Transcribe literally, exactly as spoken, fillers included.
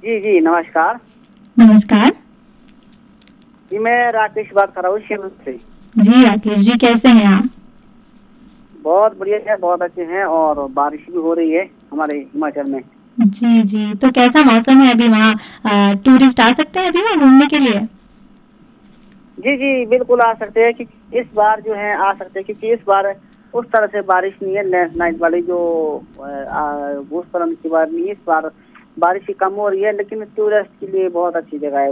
जी जी नमस्कार। नमस्कार जी मैं राकेश बात कर रहा हूँ शिमला से। जी राकेश जी, कैसे हैं आप? बहुत बढ़िया है, बहुत अच्छे हैं और बारिश भी हो रही है हमारे हिमाचल में। जी जी, तो कैसा मौसम है अभी वहाँ? अ, टूरिस्ट आ सकते हैं अभी वहाँ घूमने के लिए? जी जी बिल्कुल आ सकते हैं कि इस बार जो है आ सकते हैं क्योंकि इस बार उस तरह से बारिश नहीं है, लैंड नाइट वाली जो भूस्खलन की बार नहीं है। इस बार बारिश ही कम हो रही है, लेकिन टूरिस्ट के लिए बहुत अच्छी जगह है।